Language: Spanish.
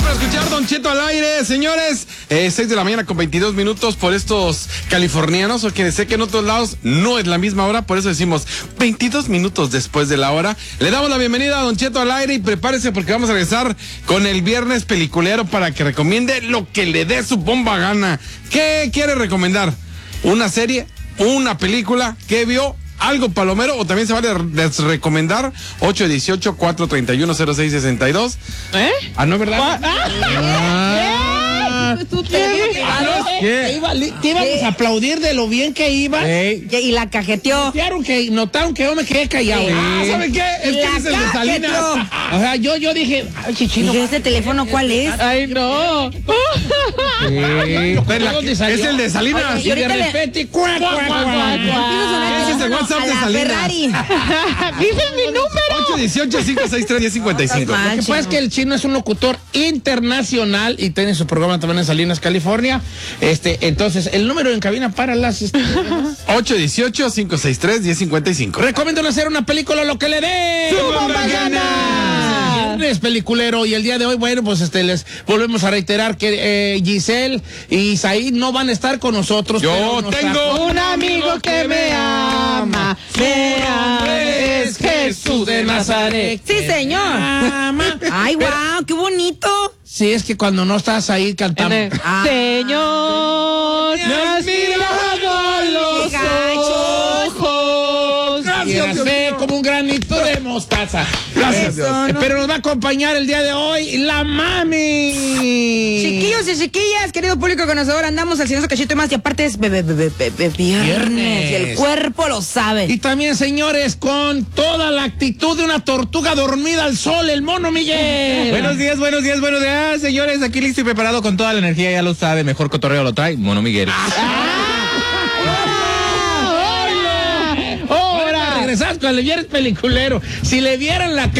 para escuchar Don Cheto al aire, señores. 6 de la mañana con 22 minutos por estos californianos, o que sé que en otros lados no es la misma hora, por eso decimos 22 minutos después de la hora. Le damos la bienvenida a Don Cheto al aire y prepárese porque vamos a regresar con el viernes peliculero para que recomiende lo que le dé su bomba gana. ¿Qué quiere recomendar? ¿Una serie? ¿Una película? ¿Qué vio? ¿Algo palomero? O también se vale recomendar 818-431-0662. ¿Eh? Ah, ¿no es verdad? Te íbamos a aplaudir de lo bien que iba. Y la cajeteó. Notaron que yo me quedé callado. ¿Saben qué? Es que es el de Salinas. O sea, yo dije, ay, chichino. ¿Y ese teléfono cuál es? Ay, no. Es el de Salinas. Y de repente, cuac. Ese es el WhatsApp de Salinas. Ferrari. Dice mi número. 818-563-1055. Lo que pasa es que el chino es un locutor internacional y tiene su programa también en Salinas, California. Entonces, el número en cabina para las 818-563-1055. recomiendo hacer una película, lo que le dé. ¡Su bomba gana! Es peliculero y el día de hoy, bueno, pues les volvemos a reiterar que Giselle y Said no van a estar con nosotros. Yo tengo un amigo que me ama, es Jesús de Nazaret. Sí, señor. Ay, guau, qué bonito. Sí, es que cuando no estás ahí cantando. Señor, me has mirado los ojos. Gracias, ve como un granito de mostaza. Gracias, Dios. Pero nos va a acompañar el día de hoy la mami. Chiquillos y chiquillas, querido público conocedor, andamos al silencio cachito y más, y aparte es viernes y el cuerpo lo sabe. Y también, señores, con toda la actitud de una tortuga dormida al sol, el Mono Miguel. Buenos días, señores, aquí listo y preparado con toda la energía, ya lo sabe, mejor cotorreo lo trae, Mono Miguel. Ahora regresamos con el viernes peliculero. Si le vieran la